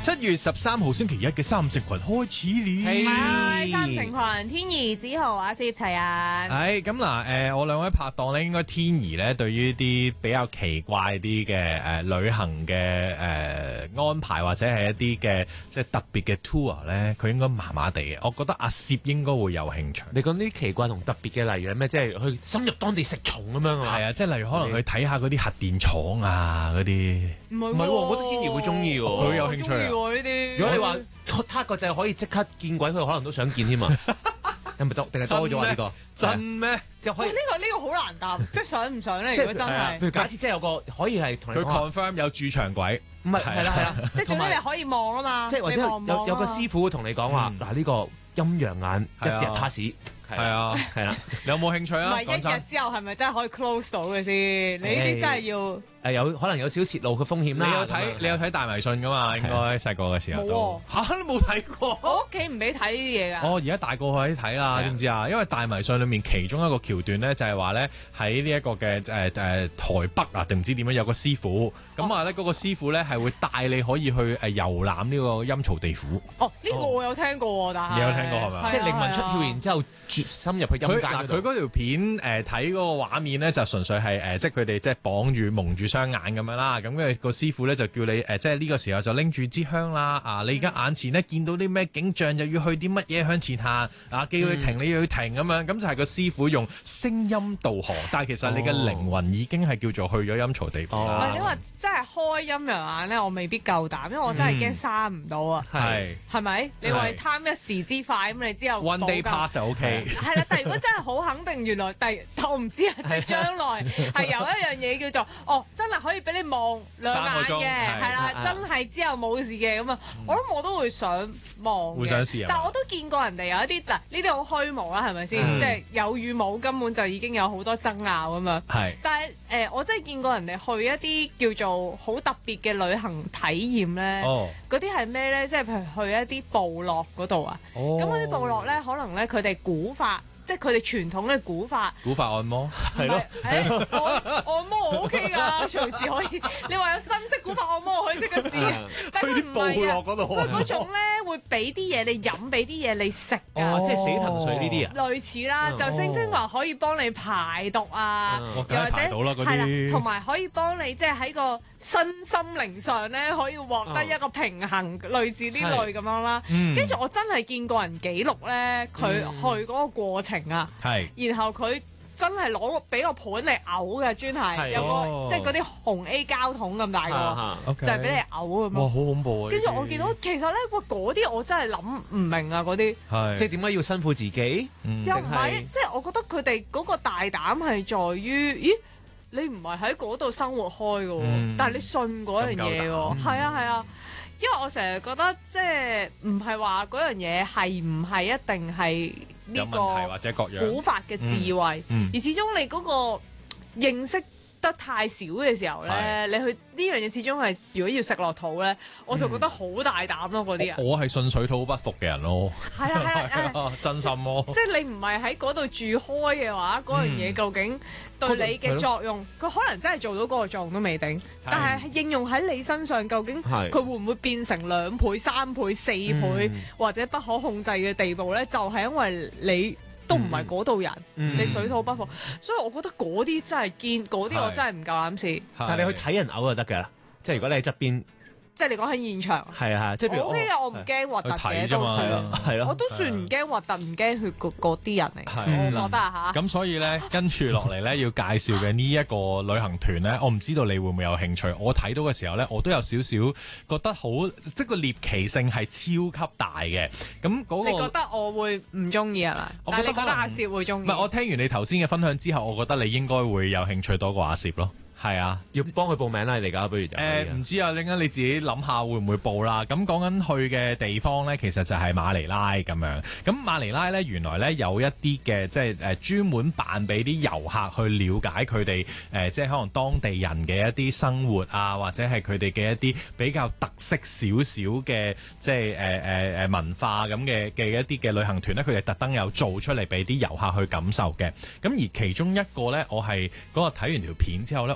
7月13號星期一嘅三成群開始了。 係三成群，天怡、子豪、阿攝、齊人。 係咁嗱，我兩位拍檔咧，應該天怡咧，對於啲比較奇怪啲嘅旅行嘅安排或者係一啲嘅即係特別嘅 tour 咧，佢應該麻麻地嘅。我覺得阿攝應該會有興趣。 你講啲奇怪同特別嘅，例如係咩？即係去深入當地食蟲咁樣啊？ 係啊，即係例如可能去睇下嗰啲核電廠啊嗰啲。 唔係喎，我覺得天怡會中意喎。 佢有興趣啊。 呢啲。 如果你話撻個掣可以即刻見鬼，佢可能都想見添啊！係咪多定係多咗啊？呢個真咩？ 即係可以呢個好難答，即係想唔想咧？如果真係， 譬如假設即係有個可以係同你佢講 confirm 有駐場軌， 唔係係啦， 即係總之你可以望啊嘛， 即係或者有個師傅同你講話嗱，呢個陰陽眼一日 pass 係啊， 係啦， 你有冇興趣啊？ 唔係一日之後係咪真係可以 close 到嘅先？你呢啲真係要。 有可能有少泄露嘅風險啦。 你有睇大迷信噶嘛？應該細個嘅時候都嚇，你冇睇過？ 我屋企唔俾睇呢啲嘢㗎。 而家大個可以睇啦，知唔知啊？因為大迷信裏面其中一個橋段咧，就係話咧喺呢一個嘅台北啊，定唔知點樣有個師傅咁話咧，嗰個師傅咧係會帶你可以去遊覽呢個陰曹地府。 哦，呢個我有聽過喎，但係你有聽過係咪？ 即係靈魂出竅，然之後深入去陰間嗰度。 佢嗰條片睇嗰個畫面咧，就純粹係即係佢哋即係綁住蒙住雙眼咁樣啦。咁跟住個師傅咧就叫你即係呢個時候就拎住支香啦。你而家眼前咧見到啲咩景象，就要去啲乜嘢向前行啊！叫你停，你要去停咁樣。咁就係個師傅用聲音導航，但係其實你嘅靈魂已經係叫做去咗陰曹地府啦。 你話真係開陰陽眼咧，我未必夠膽，因為我真係驚閂唔到啊。係咪？你話貪一時之快咁，你之後 one day pass 就 OK。 係啦，但係如果真係好肯定，原來我唔知啊，即係將來係有一樣嘢叫做真係可以俾你望兩眼嘅，係啦，真係之後冇事嘅咁啊，我諗我都會想望嘅， 會想試啊。 但係我都見過人哋有一啲嗱，呢啲好虛無啦，係咪先？即係有與冇根本就已經有好多爭拗咁樣。係，但係我真係見過人哋去一啲叫做好特別嘅旅行體驗咧。嗰啲係咩咧？即係譬如去一啲部落嗰度啊。咁嗰啲部落咧，可能咧佢哋古法。即係佢哋傳統嘅古法按摩係咯， 按摩我 OK 㗎，隨時可以。你話有新式古法按摩，我可以識得試。但係佢唔係啊，佢嗰種咧會俾啲嘢你飲，俾啲嘢你食㗎。 即係死藤水呢啲啊？ 類似啦，就聲稱話可以幫你排毒啊，又或者係啦， 同埋可以幫你即係喺個身心靈上咧可以獲得一個平衡，類似呢類咁樣啦。跟住我真係見過人記錄咧，佢去嗰個過程啊，然後佢真係俾個盤嚟嘔嘅，專係有個即係嗰啲紅 A 膠桶咁大個，就係俾你嘔咁樣。 哇，好恐怖啊！ 跟住我見到其實咧，嗰啲我真係諗唔明啊，嗰啲即係點解要辛苦自己？ 又唔係，即係我覺得佢哋嗰個大膽係在於，咦？你唔係喺嗰度生活開嘅，但係你信嗰樣嘢喎，係啊，因為我成日覺得即係唔係話嗰樣嘢係唔係一定係呢個或者各樣古法嘅智慧，而始終你嗰個認識得太少嘅時候咧，你去呢樣嘢始終係如果要食落肚咧，我就覺得好大膽咯，嗰啲人。 我係信水土不服嘅人咯。 係啊， 真心咯。 即係你唔係喺嗰度住開嘅話，嗰樣嘢究竟對你嘅作用，佢可能真係做到嗰個作用都未定。但係應用喺你身上，究竟佢會唔會變成2倍、3倍、4倍或者不可控制嘅地步咧？就係因為你都唔係嗰度人，你水土不服，所以我覺得嗰啲真係堅，嗰啲我真係唔夠膽試。 但係你去睇人嘔就得㗎，即係如果你喺側邊。 即係你講喺現場， 係啊，即係譬如我唔驚核突嘅都算，係咯，我都算唔驚核突，唔驚血嗰啲人嚟，我覺得嚇。 咁所以咧，跟住落嚟咧，要介紹嘅呢一個旅行團咧，我唔知道你會唔會有興趣。我睇到嘅時候咧，我都有少少覺得好，即係個獵奇性係超級大嘅。咁嗰個，你覺得我會唔中意係咪？但係你覺得阿攝會中意？ 唔係，我聽完你頭先嘅分享之後，我覺得你應該會有興趣多過阿攝咯。係啊， 要幫佢報名啦，你哋而家不如就唔知啊，陣間你自己諗下會唔會報啦。咁講緊去嘅地方咧，其實就係馬尼拉咁樣。咁馬尼拉咧，原來咧有一啲嘅即係專門辦俾啲遊客去了解佢哋即係可能當地人嘅一啲生活啊，或者係佢哋嘅一啲比較特色少少嘅即係文化咁嘅一啲嘅旅行團咧，佢哋特登有做出嚟俾啲遊客去感受嘅。咁而其中一個咧，我係嗰個睇完條片之後咧，我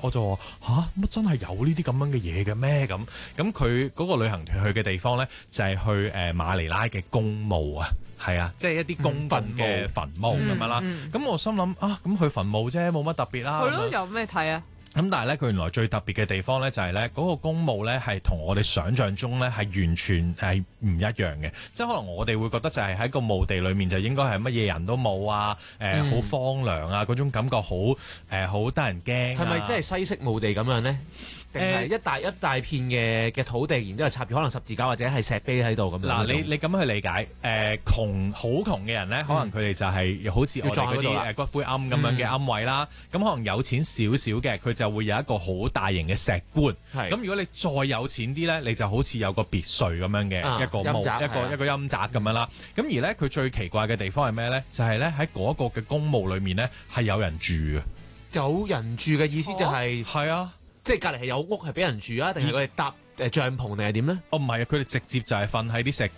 我就話乜真係有呢啲咁樣嘅嘢嘅咩？咁佢嗰個旅行團去嘅地方咧，就係去馬尼拉嘅公墓啊。係啊，即係一啲公共嘅墳墓咁樣啦。咁我心諗咁去墳墓啫，冇乜特別啦。 係咯，有咩睇啊？ 咁但係咧，佢原來最特別嘅地方咧，就係咧嗰個公墓咧，係同我哋想象中咧係完全係唔一樣嘅。即係可能我哋會覺得就係喺個墓地裏面就應該係乜嘢人都冇啊，好荒涼啊，嗰種感覺好得人驚。 係咪即係西式墓地咁樣咧？定係一大片嘅土地，然之後插住可能十字架或者係石碑喺度咁樣。 嗱，你咁樣去理解，好窮嘅人咧，可能佢哋就係好似我哋嗰啲骨灰龕咁樣嘅龕位啦。咁可能有錢少少嘅，佢就會有一個好大型嘅石棺。咁如果你再有錢啲咧，你就好似有個別墅咁樣嘅一個墓，一個陰宅咁樣啦。咁而咧，佢最奇怪嘅地方係咩咧？就係咧喺嗰個嘅公墓裏面咧係有人住嘅。 有人住嘅意思就係係啊。 即係隔離係有屋係俾人住啊，定係佢哋搭帳篷定係點咧？ 唔係啊，佢哋直接就係瞓喺啲石